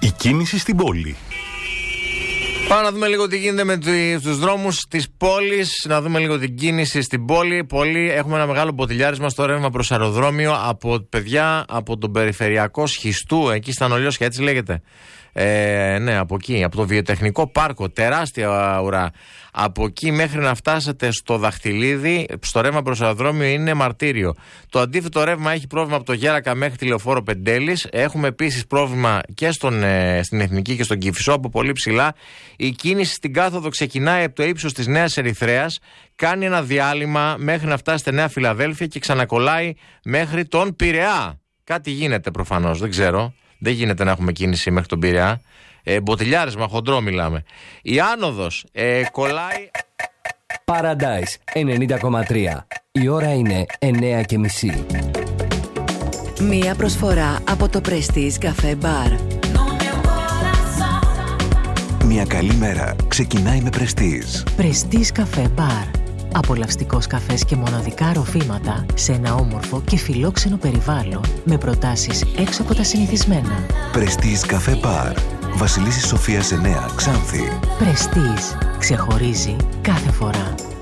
Η κίνηση στην πόλη. Πάμε να δούμε λίγο τι γίνεται με τους δρόμους της πόλης, να δούμε λίγο την κίνηση στην πόλη. Έχουμε ένα μεγάλο μποτιλιάρισμα στο ρεύμα προς αεροδρόμιο από παιδιά από τον περιφερειακό Σχιστού, εκεί στα Νολιώσια, έτσι λέγεται. Ναι, από εκεί, από το βιοτεχνικό πάρκο, τεράστια ουρά. Από εκεί μέχρι να φτάσετε στο Δαχτυλίδι, στο ρεύμα προς αεροδρόμιο είναι μαρτύριο. Το αντίθετο ρεύμα έχει πρόβλημα από το Γέρακα μέχρι τη Λεωφόρο Πεντέλης. Έχουμε επίσης πρόβλημα και στην Εθνική και στον Κηφισό από πολύ ψηλά. Η κίνηση στην κάθοδο ξεκινάει από το ύψος της Νέας Ερυθρέας, κάνει ένα διάλειμμα μέχρι να φτάσει στη Νέα Φιλαδέλφια και ξανακολλάει μέχρι τον Πειραιά. Κάτι γίνεται προφανώς, δεν ξέρω. Δεν γίνεται να έχουμε κίνηση μέχρι τον Πειραιά. Μποτιλιάρισμα, χοντρό μιλάμε. Η άνοδος κολλάει. Paradise 90,3. Η ώρα είναι 9:30. Μία προσφορά από το Prestige Café Bar. Μια καλή μέρα ξεκινάει με Prestige. Prestige Café Bar. Απολαυστικός καφές και μοναδικά ροφήματα σε ένα όμορφο και φιλόξενο περιβάλλον με προτάσεις έξω από τα συνηθισμένα. Prestige Café Bar. Βασιλίσσης Σοφίας 9, Ξάνθη. Prestige. Ξεχωρίζει κάθε φορά.